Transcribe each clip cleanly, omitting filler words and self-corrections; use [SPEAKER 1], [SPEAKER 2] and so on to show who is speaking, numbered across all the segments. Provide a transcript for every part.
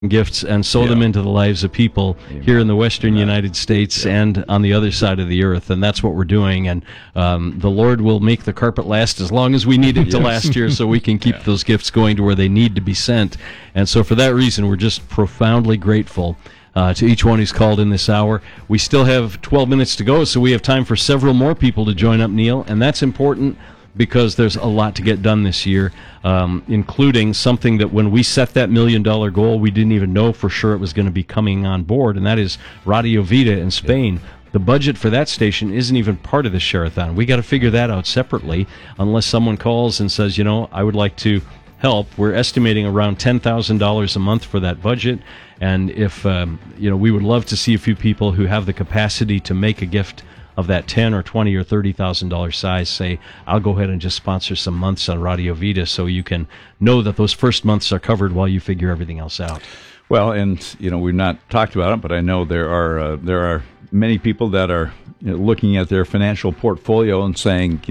[SPEAKER 1] gifts and sow them into the lives of people here in the western United States and on the other side of the earth, and that's what we're doing. And the Lord will make the carpet last as long as we need it to last here, so we can keep those gifts going to where they need to be sent. And so for that reason, we're just profoundly grateful to each one who's called in this hour. We still have 12 minutes to go, so we have time for several more people to join up, Neil, and that's important because there's a lot to get done this year, including something that when we set that $1 million goal, we didn't even know for sure it was going to be coming on board, and that is Radio Vida in Spain. The budget for that station isn't even part of the Share-a-thon. We got to figure that out separately, unless someone calls and says, I would like to help. We're estimating around $10,000 a month for that budget, and if we would love to see a few people who have the capacity to make a gift of that $10,000 or $20,000 or $30,000 size, say, I'll go ahead and just sponsor some months on Radio Vida, so you can know that those first months are covered while you figure everything else out. Well, and we've not talked about it, but I know there are many people that are looking at their financial portfolio and saying,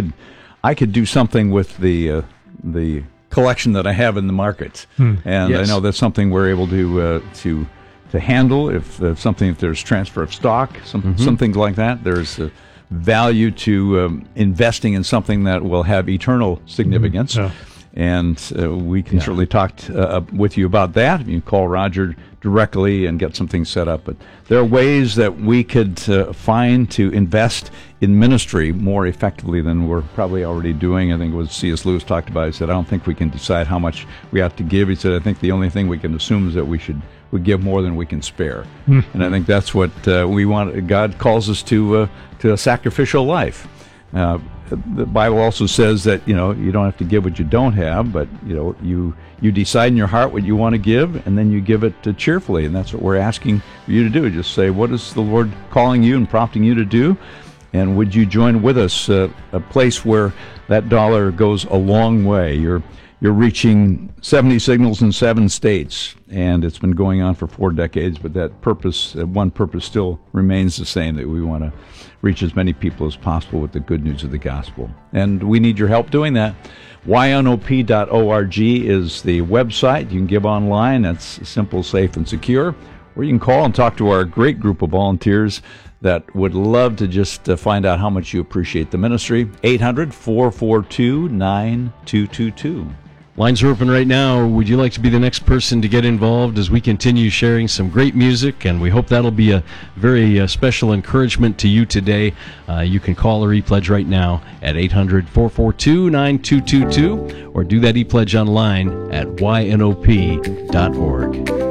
[SPEAKER 1] I could do something with the collection that I have in the market, and I know that's something we're able to handle if there's transfer of stock, some things like that. There's value to investing in something that will have eternal significance. And we can certainly talk with you about that. You can call Roger directly and get something set up. But there are ways that we could find to invest in ministry more effectively than we're probably already doing. I think what C.S. Lewis talked about. He said, I don't think we can decide how much we have to give. He said, I think the only thing we can assume is that we give more than we can spare. And I think that's what we want. God calls us to a sacrificial life. The Bible also says that you don't have to give what you don't have, but you decide in your heart what you want to give, and then you give it cheerfully, and that's what we're asking you to do. Just say, what is the Lord calling you and prompting you to do, and would you join with us? A place where that dollar goes a long way. You're reaching 70 signals in 7 states, and it's been going on for 4 decades, but that one purpose still remains the same, that we want to reach as many people as possible with the good news of the gospel. And we need your help doing that. ynop.org is the website. You can give online. That's simple, safe, and secure. Or you can call and talk to our great group of volunteers that would love to just find out how much you appreciate the ministry. 800-442-9222. Lines are open right now. Would you like to be the next person to get involved as we continue sharing some great music? And we hope that'll be a very special encouragement to you today. You can call or e-pledge right now at 800-442-9222 or do that e-pledge online at ynop.org.